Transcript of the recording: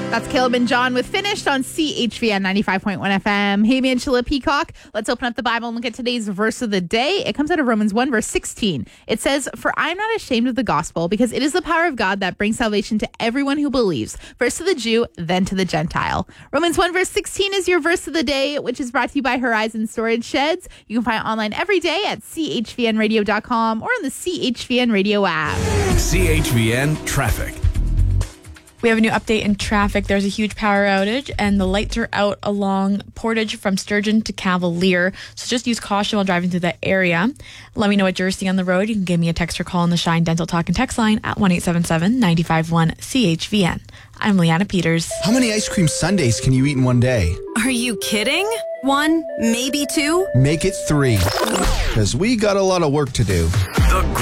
That's Caleb and John with Finished on CHVN 95.1 FM. Hey, Angela Peacock. Let's open up the Bible and look at today's verse of the day. It comes out of Romans 1, verse 16. It says, "For I am not ashamed of the gospel, because it is the power of God that brings salvation to everyone who believes, first to the Jew, then to the Gentile." Romans 1, verse 16 is your verse of the day, which is brought to you by Horizon Storage Sheds. You can find it online every day at chvnradio.com or in the CHVN Radio app. CHVN Traffic. We have a new update in traffic. There's a huge power outage and the lights are out along Portage from Sturgeon to Cavalier. So just use caution while driving through that area. Let me know what you're seeing on the road. You can give me a text or call on the Shine Dental Talk and Text line at 1-877-951-CHVN. I'm Leanna Peters. How many ice cream sundaes can you eat in one day? Are you kidding? 1, maybe 2? Make it 3, because we got a lot of work to do.